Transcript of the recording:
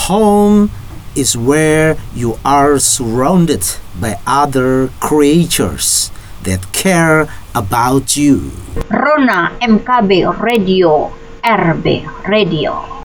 Home is where you are surrounded by other creatures that care about you. Rona MKB Radio RB Radio.